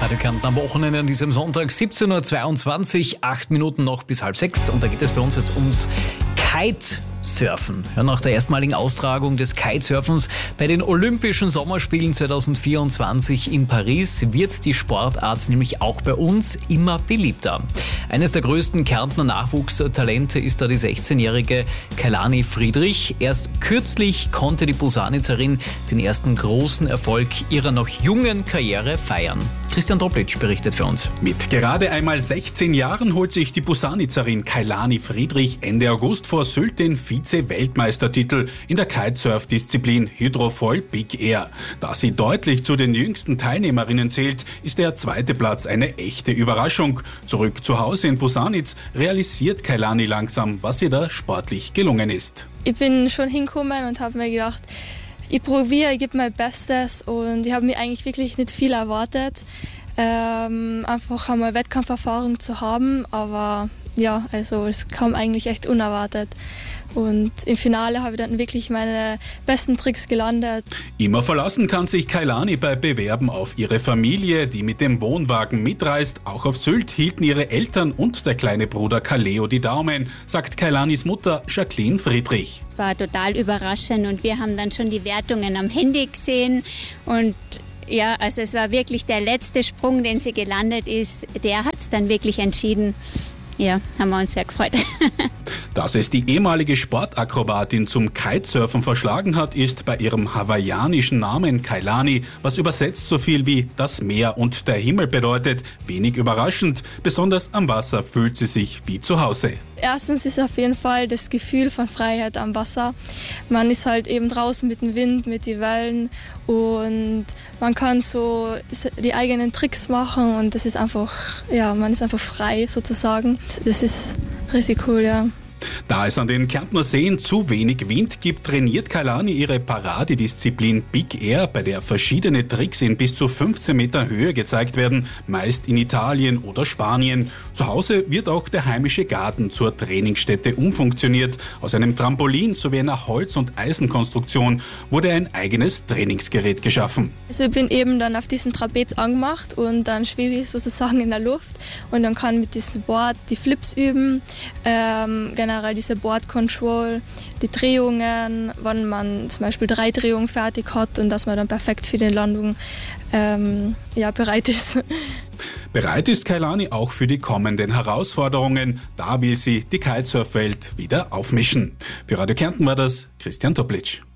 Radio Kärnten am Wochenende an diesem Sonntag 17.22 Uhr, 8 Minuten noch bis 5:30. Und da geht es bei uns jetzt ums Kitesurfen. Ja, nach der erstmaligen Austragung des Kitesurfens bei den Olympischen Sommerspielen 2024 in Paris wird die Sportart nämlich auch bei uns immer beliebter. Eines der größten Kärntner Nachwuchstalente ist da die 16-jährige Kailani Friedrich. Erst kürzlich konnte die Posanitzerin den ersten großen Erfolg ihrer noch jungen Karriere feiern. Christian Toplitsch berichtet für uns. Mit gerade einmal 16 Jahren holt sich die Posanitzerin Kailani Friedrich Ende August vor Sylt den Vize-Weltmeistertitel in der Kitesurf-Disziplin Hydrofoil Big Air. Da sie deutlich zu den jüngsten Teilnehmerinnen zählt, ist der zweite Platz eine echte Überraschung. Zurück zu Hause in Posanitz realisiert Kailani langsam, was ihr da sportlich gelungen ist. Ich bin schon hingekommen und habe mir gedacht, ich probiere, ich gebe mein Bestes und ich habe mir eigentlich wirklich nicht viel erwartet. Einfach einmal Wettkampferfahrung zu haben, aber ja, also es kam eigentlich echt unerwartet. Und im Finale habe ich dann wirklich meine besten Tricks gelandet. Immer verlassen kann sich Kailani bei Bewerben auf ihre Familie, die mit dem Wohnwagen mitreist. Auch auf Sylt hielten ihre Eltern und der kleine Bruder Kaleo die Daumen, sagt Kailanis Mutter Jacqueline Friedrich. Es war total überraschend und wir haben dann schon die Wertungen am Handy gesehen und ja, also es war wirklich der letzte Sprung, den sie gelandet ist, der hat es dann wirklich entschieden. Ja, haben wir uns sehr gefreut. Dass es die ehemalige Sportakrobatin zum Kitesurfen verschlagen hat, ist bei ihrem hawaiianischen Namen Kailani, was übersetzt so viel wie das Meer und der Himmel bedeutet, wenig überraschend. Besonders am Wasser fühlt sie sich wie zu Hause. Erstens ist auf jeden Fall das Gefühl von Freiheit am Wasser. Man ist halt eben draußen mit dem Wind, mit den Wellen und man kann so die eigenen Tricks machen und das ist einfach, ja, man ist einfach frei sozusagen. Das ist richtig cool, ja. Da es an den Kärntner Seen zu wenig Wind gibt, trainiert Kailani ihre Paradedisziplin Big Air, bei der verschiedene Tricks in bis zu 15 Meter Höhe gezeigt werden, meist in Italien oder Spanien. Zu Hause wird auch der heimische Garten zur Trainingsstätte umfunktioniert. Aus einem Trampolin sowie einer Holz- und Eisenkonstruktion wurde ein eigenes Trainingsgerät geschaffen. Also ich bin eben dann auf diesen Trapez angemacht und dann schwebe ich sozusagen in der Luft und dann kann mit diesem Board die Flips üben, generell diese Board Control, die Drehungen, wann man zum Beispiel 3 Drehungen fertig hat und dass man dann perfekt für die Landung bereit ist. Bereit ist Kailani auch für die kommenden Herausforderungen. Da will sie die Kitesurf-Welt wieder aufmischen. Für Radio Kärnten war das Christian Toplitsch.